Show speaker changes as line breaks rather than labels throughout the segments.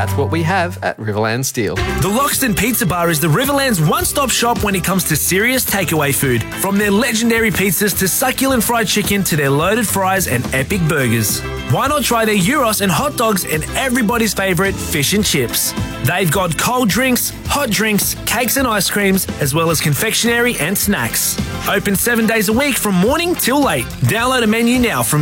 That's what we have at Riverland Steel.
The Loxton Pizza Bar is the Riverland's one-stop shop when it comes to serious takeaway food. From their legendary pizzas to succulent fried chicken to their loaded fries and epic burgers. Why not try their gyros and hot dogs and everybody's favourite fish and chips? They've got cold drinks, hot drinks, cakes and ice creams, as well as confectionery and snacks. Open 7 days a week from morning till late. Download a menu now from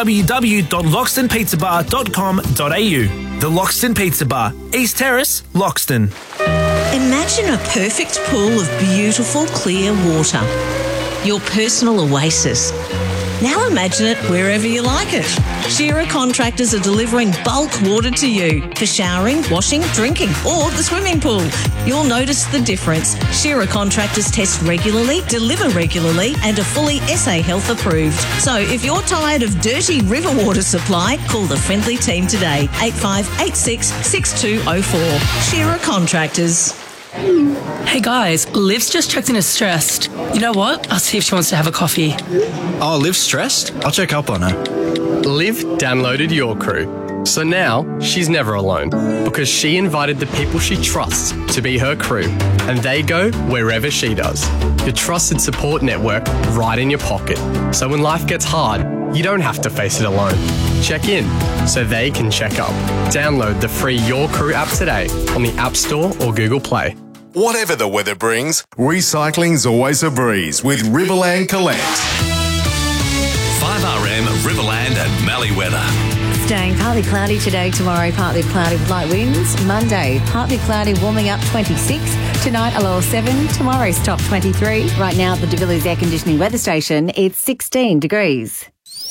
www.loxtonpizzabar.com.au. The Loxton Pizza Bar, East Terrace, Loxton.
Imagine a perfect pool of beautiful, clear water. Your personal oasis. Now imagine it wherever you like it. Shearer Contractors are delivering bulk water to you for showering, washing, drinking, or the swimming pool. You'll notice the difference. Shearer Contractors test regularly, deliver regularly, and are fully SA Health approved. So if you're tired of dirty river water supply, call the friendly team today. 8586 6204. Shearer Contractors.
Hey guys, Liv's just checked in as stressed. You know what? I'll see if she wants to have a coffee.
Oh, Liv's stressed? I'll check up on her.
Liv downloaded Your Crew. So now she's never alone because she invited the people she trusts to be her crew and they go wherever she does. Your trusted support network right in your pocket. So when life gets hard, you don't have to face it alone. Check in so they can check up. Download the free Your Crew app today on the App Store or Google Play.
Whatever the weather brings, recycling's always a breeze with Riverland Collect.
5RM Riverland and Mallee weather.
Staying partly cloudy today, tomorrow partly cloudy with light winds. Monday, partly cloudy, warming up 26. Tonight, a low of 7. Tomorrow's top 23. Right now at the De Villiers Air Conditioning Weather Station, it's 16 degrees.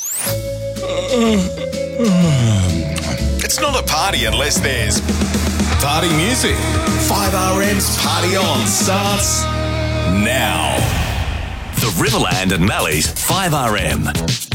It's not a party unless there's party music. 5RM's Party On starts now.
The Riverland and Mallee's 5RM.